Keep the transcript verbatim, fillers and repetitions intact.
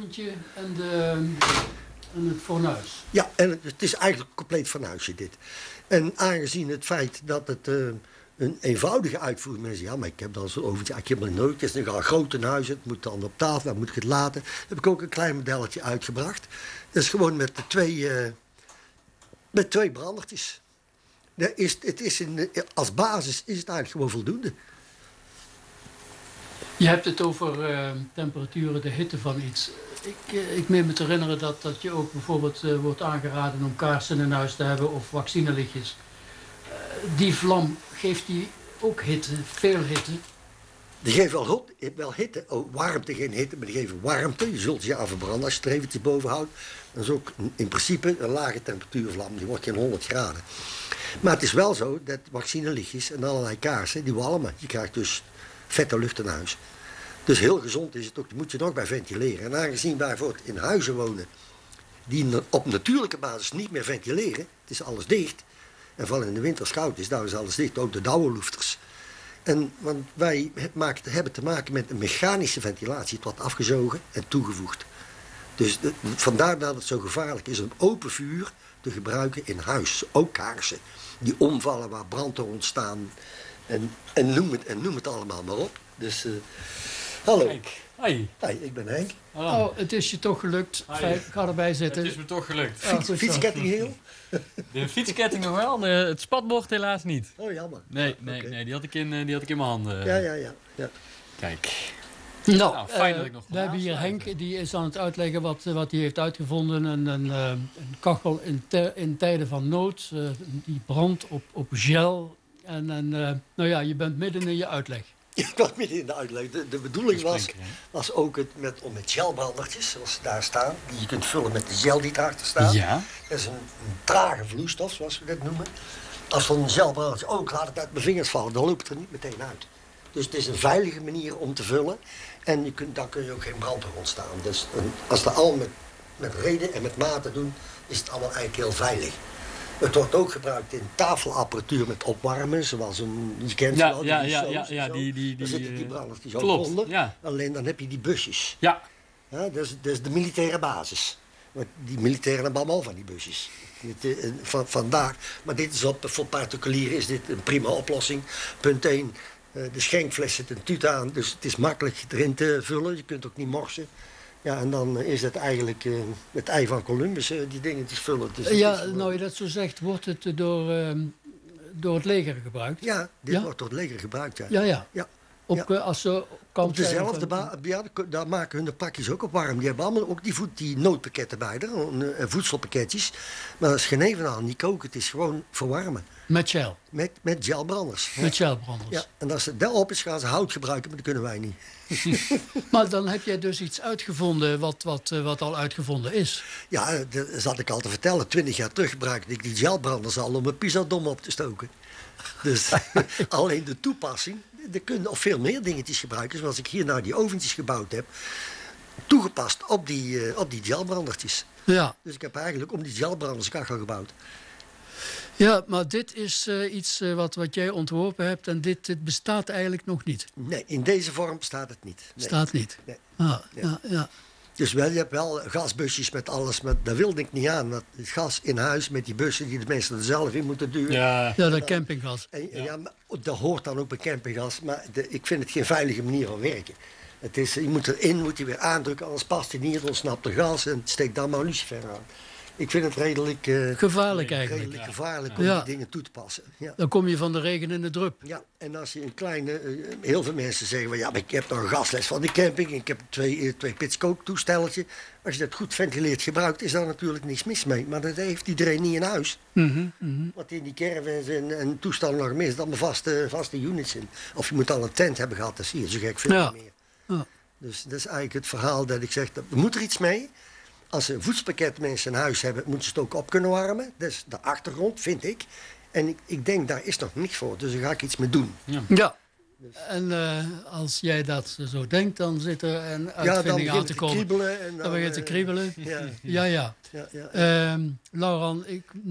oventje en, de, en het fornuis. Ja, en het, het is eigenlijk een compleet fornuisje dit. En aangezien het feit dat het uh, een eenvoudige uitvoering is, ja, maar ik heb dan zo'n oventje, ik heb maar nooit, het is een grote huis, het moet dan op tafel, dan moet ik het laten. Dan heb ik ook een klein modelletje uitgebracht. Dat is gewoon met de twee, uh, met twee brandertjes. Dat is, het is in, als basis is het eigenlijk gewoon voldoende. Je hebt het over uh, temperaturen, de hitte van iets. Ik, uh, ik meen me te herinneren dat, dat je ook bijvoorbeeld uh, wordt aangeraden om kaarsen in huis te hebben of vaccinelichtjes. Uh, die vlam, geeft die ook hitte, veel hitte? Die geven wel, hot, wel hitte, oh, warmte, geen hitte, maar die geven warmte. Je zult je aan verbranden als je het er eventjes boven houdt. Dat is ook in principe een lage temperatuurvlam, die wordt geen honderd graden. Maar het is wel zo dat vaccinelichtjes en allerlei kaarsen, die walmen. Je krijgt dus vette lucht in huis. Dus heel gezond is het ook, die moet je nog bij ventileren. En aangezien wij bijvoorbeeld in huizen wonen die op natuurlijke basis niet meer ventileren, het is alles dicht. En vooral in de winter koud is, daar is alles dicht, ook de dauwenlufters. En want wij maken, hebben te maken met een mechanische ventilatie, het wordt afgezogen en toegevoegd. Dus de, vandaar dat het zo gevaarlijk is om open vuur te gebruiken in huis. Ook kaarsen die omvallen waar brand door ontstaan. En, en, noem het, en noem het allemaal maar op. Dus, uh, hallo. Kijk. Hoi. Hoi, ik ben Henk. Oh, oh het is je toch gelukt. Fijn, ga erbij zitten. Het is me toch gelukt. Ja, Fiets, fietsketting heel? De fietsketting nog wel, de, het spatbord helaas niet. Oh, jammer. Nee, Ja, nee, okay. nee die, had ik in, die had ik in mijn handen. Ja, ja, ja. ja. Kijk. Nou, Nou, fijn uh, dat ik nog we hebben hier Henk, die is aan het uitleggen wat, wat hij heeft uitgevonden. Een, een, uh, een kachel in, te, in tijden van nood, uh, die brandt op, op gel. En, en uh, nou ja, je bent midden in je uitleg. Ik was midden in de uitleg. De, de bedoeling was, was ook het met, om met gelbrandertjes, zoals daar staan, die je kunt vullen met de gel die erachter staat. Ja. Dat is een, een trage vloeistof, zoals we dat noemen. Als zo'n gelbrandertje ook laat het uit mijn vingers vallen, dan loopt het er niet meteen uit. Dus het is een veilige manier om te vullen. En je kunt, dan kun je ook geen brand door ontstaan. Dus een, als we al met, met reden en met mate doen, is het allemaal eigenlijk heel veilig. Het wordt ook gebruikt in tafelapparatuur met opwarmen, zoals een, je kent Ja, wel, ja, die ja, shows ja, en ja, zo. die, die, Dan die, zitten die brandertjes ook klopt, onder. ja. Alleen dan heb je die busjes. Ja. Ja, dat, is, dat is de militaire basis. Want die militairen hebben allemaal van die busjes. Dit, uh, van, vandaar. Maar dit is op, voor particulieren is dit een prima oplossing. Punt één. Uh, de schenkfles zit een tuut aan, dus het is makkelijk erin te vullen. Je kunt ook niet morsen. Ja, en dan is het eigenlijk uh, het ei van Columbus, uh, die dingetjes vullen. Dus ja, is, uh, nou je dat zo zegt, wordt het door, uh, door het leger gebruikt? Ja, dit ja? wordt door het leger gebruikt, ja. Ja, ja. ja. Op, ja. Uh, als ze op dezelfde baan, ja, daar maken hun de pakjes ook op warm. Die hebben allemaal ook die, voed, die noodpakketten bij er, en voedselpakketjes. Maar dat is geen evenaan, niet koken, het is gewoon verwarmen. Met gel? Met, met gelbranders. Met gelbranders. Ja, en als het daarop is, gaan ze hout gebruiken, maar dat kunnen wij niet. Maar dan heb jij dus iets uitgevonden wat, wat, wat al uitgevonden is. Ja, dat zat ik al te vertellen. Twintig jaar terug gebruikte ik die gelbranders al om een pizzadom op te stoken. Dus alleen de toepassing, er kunnen nog veel meer dingetjes gebruiken. Zoals ik hier nou die oventjes gebouwd heb, toegepast op die, uh, op die gelbrandertjes. Ja. Dus ik heb eigenlijk om die gelbranders kachel gebouwd. Ja, maar dit is uh, iets uh, wat, wat jij ontworpen hebt en dit, dit bestaat eigenlijk nog niet. Nee, in deze vorm staat het niet. Nee. Staat niet? Nee. Ah, nee. Ja, ja. Dus wel, je hebt wel gasbusjes met alles, maar daar wilde ik niet aan. Want het gas in huis met die bussen die de mensen er zelf in moeten duwen. Ja, ja dat campinggas. En, ja. Ja, maar dat hoort dan ook bij campinggas, maar de, ik vind het geen veilige manier van werken. Het is, je moet erin, moet je weer aandrukken, anders past hij niet, dan snapt er gas en steekt dan maar een lucifer aan. Ik vind het redelijk, uh, gevaarlijk eigenlijk. redelijk ja. gevaarlijk om ja. die dingen toe te passen. Ja. Dan kom je van de regen in de drup. Ja, en als je een kleine, uh, heel veel mensen zeggen, well, ja, maar ik heb nog een gasles van de camping, ik heb twee, uh, twee pitskooktoestelletje. Als je dat goed ventileert gebruikt, is daar natuurlijk niks mis mee. Maar dat heeft iedereen niet in huis. Mm-hmm, mm-hmm. Want in die caravans en, en toestanden nog meer, dan vaste, vaste units in. Of je moet al een tent hebben gehad, dat zie je zo gek veel ja. meer. Ja. Dus dat is eigenlijk het verhaal dat ik zeg, dat, er moet er iets mee. Als ze een voedselpakket mensen in huis hebben, moeten ze het ook op kunnen warmen. Dat is de achtergrond, vind ik. En ik, ik denk, daar is nog niks voor, dus daar ga ik iets mee doen. Ja. Ja. En uh, als jij dat zo denkt, dan zit er een uitvinding aan te komen. Kriebelen en dan, dan begint te kriebelen. Ja, ja, ja. ja, ja, ja. Uh, Laurent, ik